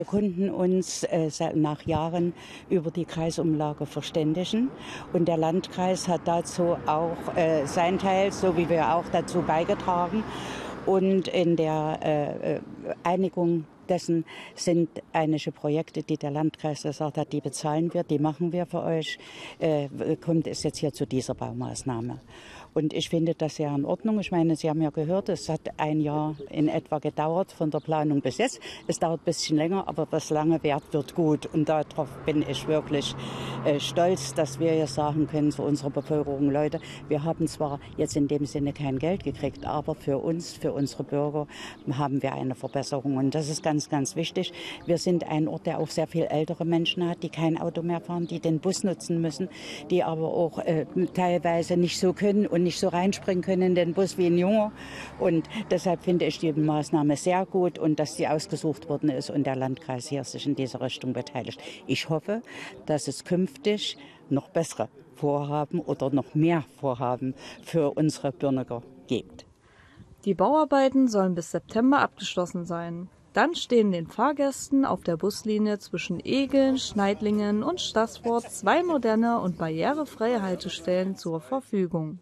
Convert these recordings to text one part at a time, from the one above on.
Wir konnten uns nach Jahren über die Kreisumlage verständigen und der Landkreis hat dazu auch seinen Teil, so wie wir auch dazu beigetragen. Und in der Einigung dessen sind einige Projekte, die der Landkreis gesagt hat, die bezahlen wir, die machen wir für euch, kommt es jetzt hier zu dieser Baumaßnahme. Und ich finde das sehr in Ordnung. Ich meine, Sie haben ja gehört, es hat ein Jahr in etwa gedauert von der Planung bis jetzt. Es dauert ein bisschen länger, aber was lange währt, wird gut. Und darauf bin ich wirklich stolz, dass wir jetzt sagen können zu unserer Bevölkerung, Leute, wir haben zwar jetzt in dem Sinne kein Geld gekriegt, aber für uns, für unsere Bürger haben wir eine Verbesserung. Und das ist ganz, ganz wichtig. Wir sind ein Ort, der auch sehr viel ältere Menschen hat, die kein Auto mehr fahren, die den Bus nutzen müssen, die aber auch teilweise nicht so können und nicht so reinspringen können in den Bus wie ein Junger. Und deshalb finde ich die Maßnahme sehr gut und dass sie ausgesucht worden ist und der Landkreis hier sich in dieser Richtung beteiligt. Ich hoffe, dass es künftig noch bessere Vorhaben oder noch mehr Vorhaben für unsere Bürger gibt. Die Bauarbeiten sollen bis September abgeschlossen sein. Dann stehen den Fahrgästen auf der Buslinie zwischen Egeln, Schneidlingen und Staßfurt 2 moderne und barrierefreie Haltestellen zur Verfügung.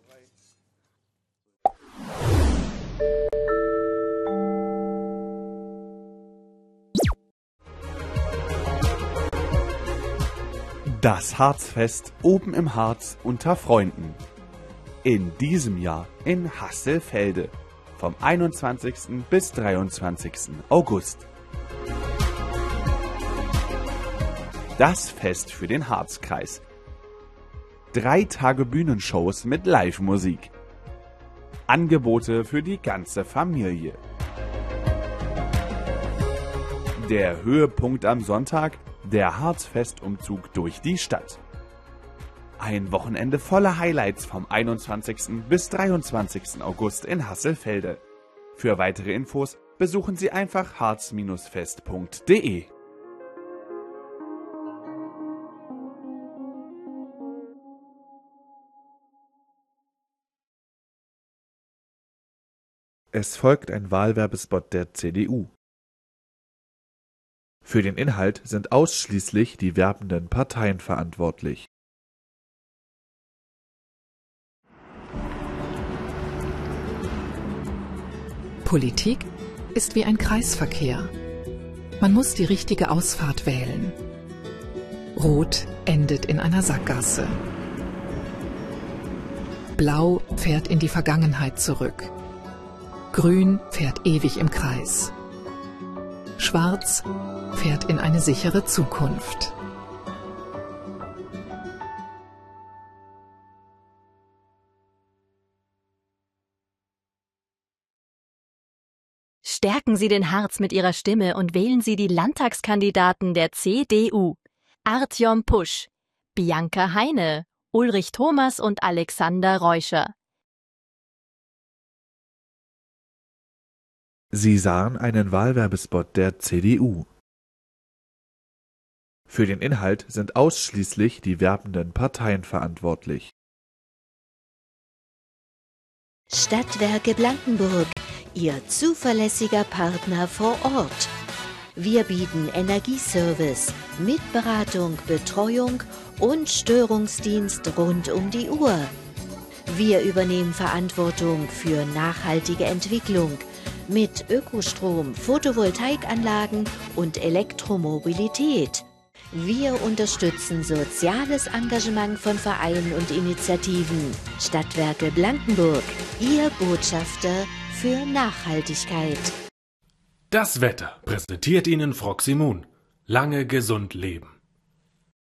Das Harzfest oben im Harz unter Freunden. In diesem Jahr in Hasselfelde. Vom 21. bis 23. August. Das Fest für den Harzkreis. 3 Tage Bühnenshows mit Live-Musik. Angebote für die ganze Familie. Der Höhepunkt am Sonntag, der Harzfestumzug durch die Stadt. Ein Wochenende voller Highlights vom 21. bis 23. August in Hasselfelde. Für weitere Infos besuchen Sie einfach harz-fest.de. Es folgt ein Wahlwerbespot der CDU. Für den Inhalt sind ausschließlich die werbenden Parteien verantwortlich. Politik ist wie ein Kreisverkehr. Man muss die richtige Ausfahrt wählen. Rot endet in einer Sackgasse. Blau fährt in die Vergangenheit zurück. Grün fährt ewig im Kreis. Schwarz fährt in eine sichere Zukunft. Stärken Sie den Harz mit Ihrer Stimme und wählen Sie die Landtagskandidaten der CDU. Artjom Pusch, Bianca Heine, Ulrich Thomas und Alexander Reuscher. Sie sahen einen Wahlwerbespot der CDU. Für den Inhalt sind ausschließlich die werbenden Parteien verantwortlich. Stadtwerke Blankenburg, Ihr zuverlässiger Partner vor Ort. Wir bieten Energieservice mit Beratung, Betreuung und Störungsdienst rund um die Uhr. Wir übernehmen Verantwortung für nachhaltige Entwicklung mit Ökostrom, Photovoltaikanlagen und Elektromobilität. Wir unterstützen soziales Engagement von Vereinen und Initiativen. Stadtwerke Blankenburg, Ihr Botschafter für Nachhaltigkeit. Das Wetter präsentiert Ihnen Froximun. Lange gesund leben.